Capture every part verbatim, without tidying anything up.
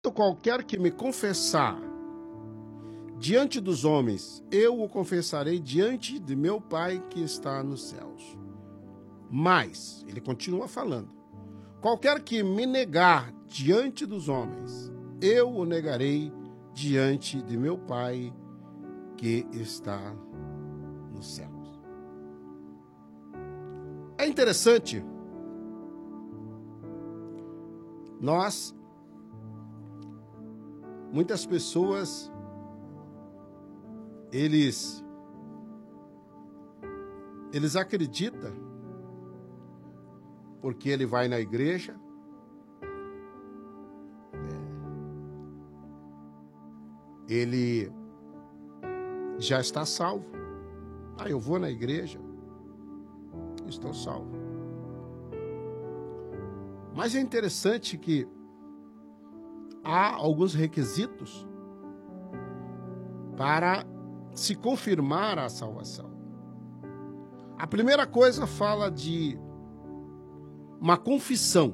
Qualquer que me confessar diante dos homens, eu o confessarei diante de meu Pai que está nos céus. Mas, ele continua falando, qualquer que me negar diante dos homens, eu o negarei diante de meu Pai que está nos céus. É interessante, nós, muitas pessoas, eles, eles acreditam, porque ele vai na igreja, ele já está salvo. Ah, eu vou na igreja, estou salvo. Mas é interessante que há alguns requisitos para se confirmar a salvação. A primeira coisa fala de uma confissão,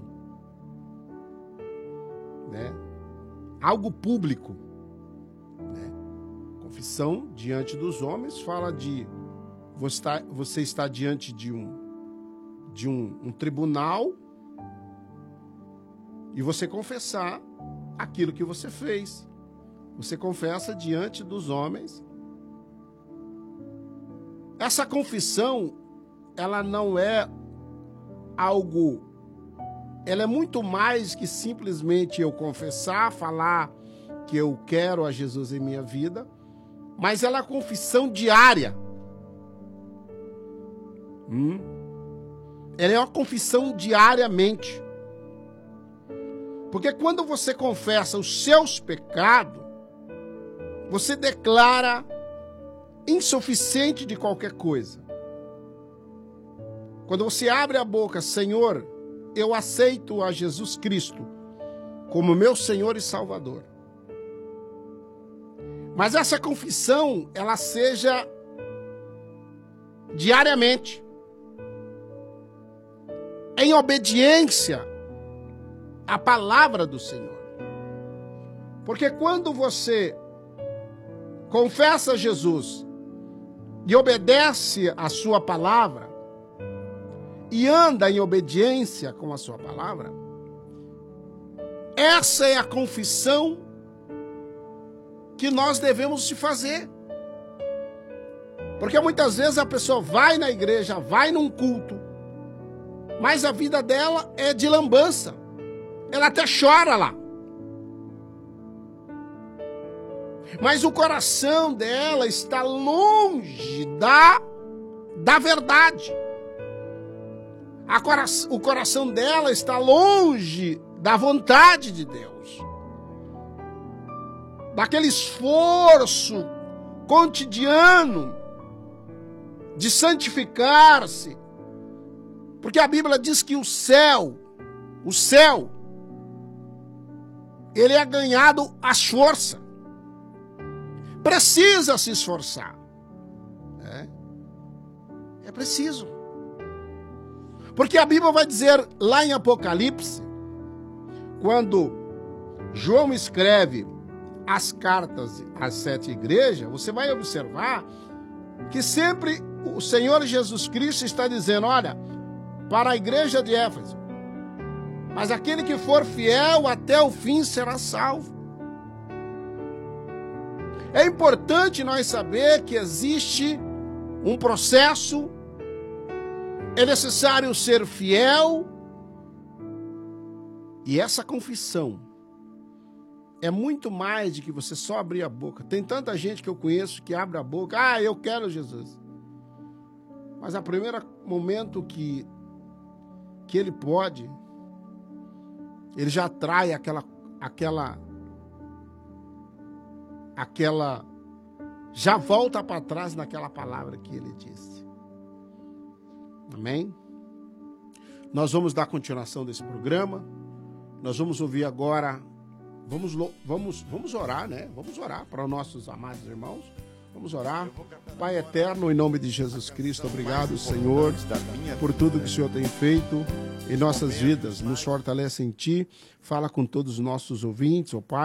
né? Algo público, né? Confissão diante dos homens fala de você está, você está diante de um de um, um tribunal e você confessar aquilo que você fez. Você confessa diante dos homens. Essa confissão, ela não é algo, ela é muito mais que simplesmente eu confessar, falar que eu quero a Jesus em minha vida, mas ela é a confissão diária. Hum? Ela é uma confissão diariamente. Porque quando você confessa os seus pecados, você declara insuficiente de qualquer coisa. Quando você abre a boca, Senhor, eu aceito a Jesus Cristo como meu Senhor e Salvador. Mas essa confissão, ela seja diariamente, em obediência à palavra do Senhor. Porque quando você confessa Jesus e obedece a sua palavra, e anda em obediência com a sua palavra, essa é a confissão que nós devemos te fazer. Porque muitas vezes a pessoa vai na igreja, vai num culto, mas a vida dela é de lambança. Ela até chora lá. Mas o coração dela está longe da, da verdade. A cora- o coração dela está longe da vontade de Deus. Daquele esforço cotidiano de santificar-se. Porque a Bíblia diz que o céu, o céu, ele é ganhado às forças. Precisa se esforçar. É, é preciso. Porque a Bíblia vai dizer lá em Apocalipse, quando João escreve as cartas às sete igrejas, você vai observar que sempre o Senhor Jesus Cristo está dizendo, olha, para a igreja de Éfeso, mas aquele que for fiel até o fim será salvo. É importante nós saber que existe um processo, é necessário ser fiel, e essa confissão é muito mais de que você só abrir a boca. Tem tanta gente que eu conheço que abre a boca, ah, eu quero Jesus. Mas a primeiro momento que, que ele pode, ele já trai aquela, aquela, aquela, já volta para trás naquela palavra que ele disse. Amém? Nós vamos dar continuação desse programa. Nós vamos ouvir agora, vamos, vamos, vamos orar, né? Vamos orar para os nossos amados irmãos. Vamos orar. Pai eterno, em nome de Jesus Cristo, obrigado, Senhor, por tudo que o Senhor tem feito em nossas vidas. Nos fortalece em Ti. Fala com todos os nossos ouvintes, ó Pai.